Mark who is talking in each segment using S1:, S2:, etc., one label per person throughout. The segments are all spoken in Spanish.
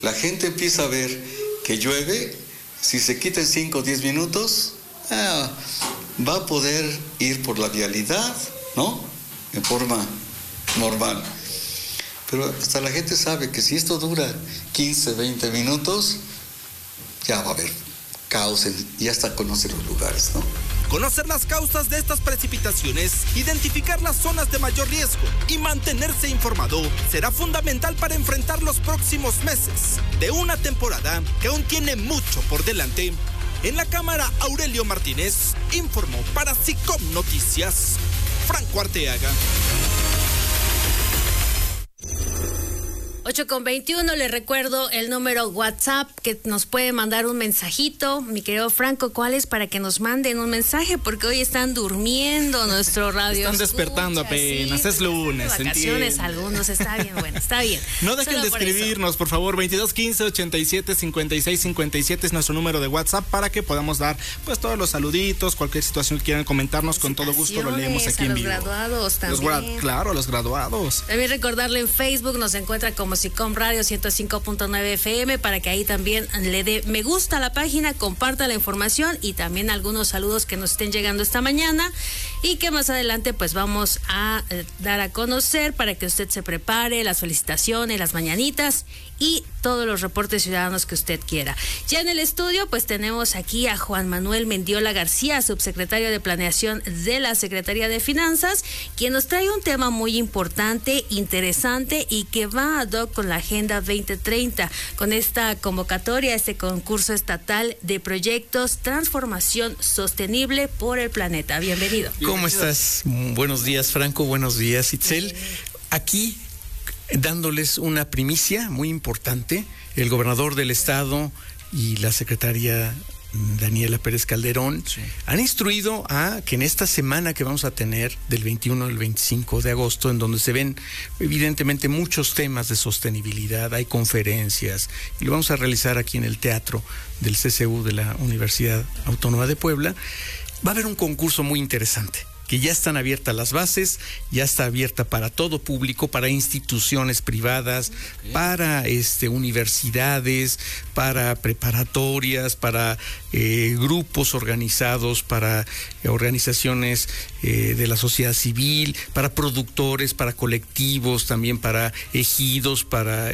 S1: La gente empieza a ver que llueve, si se quita en 5 o 10 minutos, va a poder ir por la vialidad, ¿no? En forma normal. Pero hasta la gente sabe que si esto dura 15, 20 minutos, ya va a haber caos y hasta conocer los lugares, ¿no?
S2: Conocer las causas de estas precipitaciones, identificar las zonas de mayor riesgo y mantenerse informado será fundamental para enfrentar los próximos meses de una temporada que aún tiene mucho por delante. En la cámara, Aurelio Martínez informó para SICOM Noticias, Franco Arteaga.
S3: 8:21, les recuerdo el número WhatsApp que nos puede mandar un mensajito. Mi querido Franco, ¿cuál es para que nos manden un mensaje? Porque hoy están durmiendo nuestro radio.
S4: Están despertando apenas, sí, es lunes.
S3: Vacaciones algunos, está bien, bueno, está bien.
S4: No dejen de escribirnos, por favor, 2215-87-56-57 es nuestro número de WhatsApp para que podamos dar pues todos los saluditos, cualquier situación que quieran comentarnos, con todo gusto lo leemos aquí en vivo.
S3: Los graduados también.
S4: Claro, los graduados.
S3: También recordarle en Facebook, nos encuentra como SICOM Radio 105.9 FM para que ahí también le dé me gusta a la página, comparta la información y también algunos saludos que nos estén llegando esta mañana y que más adelante pues vamos a dar a conocer para que usted se prepare, las felicitaciones, las mañanitas y todos los reportes ciudadanos que usted quiera. Ya en el estudio pues tenemos aquí a Juan Manuel Mendiola García, subsecretario de Planeación de la Secretaría de Finanzas, quien nos trae un tema muy importante, interesante y que va ad hoc con la Agenda 2030, con esta convocatoria, este concurso estatal de proyectos Transformación Sostenible por el Planeta. Bienvenido.
S5: ¿Cómo estás? Buenos días, Franco. Buenos días, Itzel. Aquí dándoles una primicia muy importante, el gobernador del estado y la secretaria Daniela Pérez Calderón han instruido a que en esta semana que vamos a tener del 21 al 25 de agosto, en donde se ven evidentemente muchos temas de sostenibilidad, hay conferencias y lo vamos a realizar aquí en el teatro del CCU de la Universidad Autónoma de Puebla, va a haber un concurso muy interesante, que ya están abiertas las bases, ya está abierta para todo público, para instituciones privadas, para universidades, para preparatorias, para grupos organizados, para organizaciones de la sociedad civil, para productores, para colectivos, también para ejidos, para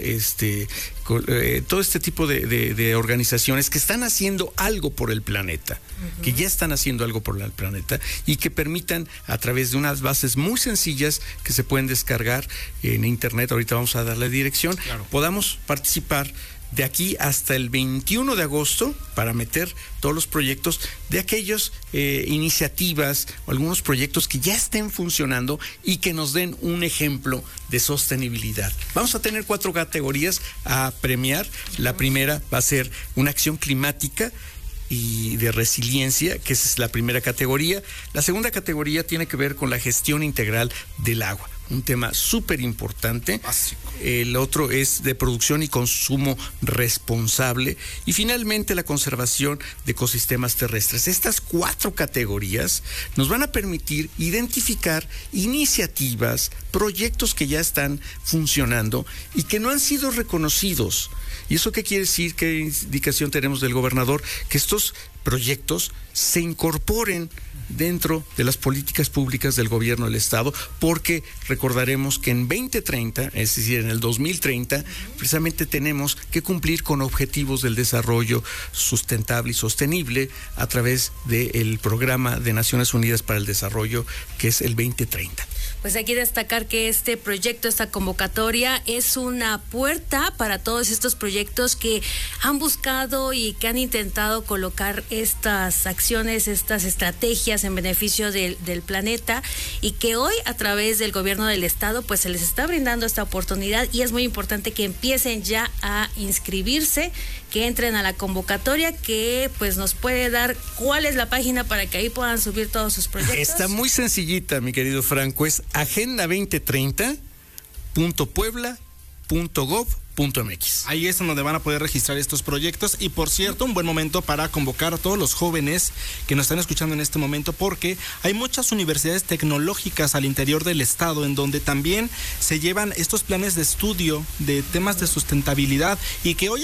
S5: todo este tipo de organizaciones que están haciendo algo por el planeta, que ya están haciendo algo por el planeta y que permitan a través de unas bases muy sencillas que se pueden descargar en internet, ahorita vamos a dar la dirección, podamos participar de aquí hasta el 21 de agosto para meter todos los proyectos de aquellas iniciativas o algunos proyectos que ya estén funcionando y que nos den un ejemplo de sostenibilidad. Vamos a tener 4 categorías a premiar. La primera va a ser una acción climática y de resiliencia, que esa es la primera categoría. La segunda categoría tiene que ver con la gestión integral del agua, un tema súper importante. El otro es de producción y consumo responsable y finalmente la conservación de ecosistemas terrestres. Estas 4 categorías nos van a permitir identificar iniciativas, proyectos que ya están funcionando y que no han sido reconocidos. ¿Y eso qué quiere decir? ¿Qué indicación tenemos del gobernador? Que estos proyectos se incorporen dentro de las políticas públicas del gobierno del estado, porque recordaremos que en 2030, es decir, en el 2030, precisamente tenemos que cumplir con objetivos del desarrollo sustentable y sostenible a través del Programa de Naciones Unidas para el Desarrollo, que es el 2030.
S3: Pues hay que destacar que este proyecto, esta convocatoria, es una puerta para todos estos proyectos que han buscado y que han intentado colocar estas acciones, estas estrategias en beneficio del planeta y que hoy a través del gobierno del estado pues se les está brindando esta oportunidad y es muy importante que empiecen ya a inscribirse, que entren a la convocatoria, que pues nos puede dar cuál es la página para que ahí puedan subir todos sus proyectos.
S5: Está muy sencillita, mi querido Franco, es agenda2030.puebla.gov.mx.
S4: Ahí es donde van a poder registrar estos proyectos y por cierto, un buen momento para convocar a todos los jóvenes que nos están escuchando en este momento, porque hay muchas universidades tecnológicas al interior del estado en donde también se llevan estos planes de estudio de temas de sustentabilidad y que hoy